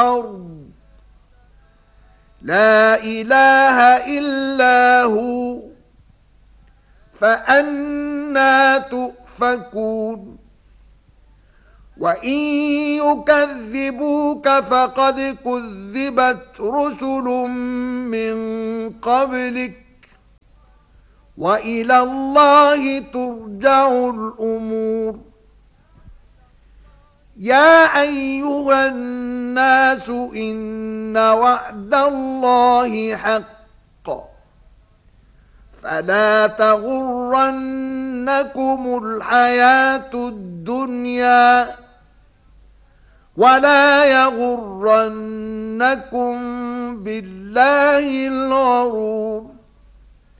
الأرض لا إله إلا هو فأنى تؤفكون وإن يكذبوك فقد كذبت رسل من قبلك وإلى الله ترجع الأمور يا أيها الناس إن وعد الله حق فلا تغرنكم الحياة الدنيا ولا يغرنكم بالله الغرور